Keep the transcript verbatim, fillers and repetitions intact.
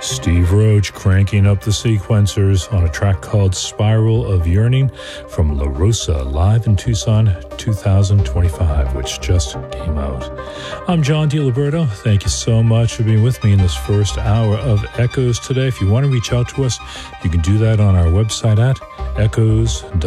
Steve Roach cranking up the sequencers on a track called Spiral of Yearning from La Rosa, live in Tucson two thousand twenty-five, which just came out. I'm John DiLiberto. Thank you so much for being with me in this first hour of Echoes today. If you want to reach out to us, you can do that on our website at echoes dot